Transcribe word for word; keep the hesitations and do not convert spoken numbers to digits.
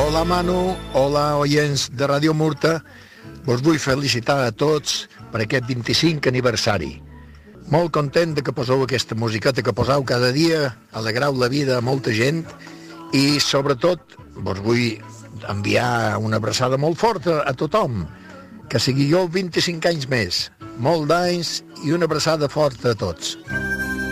Hola Manu, hola oients de Ràdio Murta. Vos vull felicitar a tots per aquest vint-i-cinquè aniversari. Molt content de que poseu aquesta musiqueta que poseu cada dia, alegrau la vida a molta gent i sobretot vos vull enviar una abraçada molt forta a tothom, que seguiu vint-i-cinc anys més, molt d'anys i una abraçada forta a tots.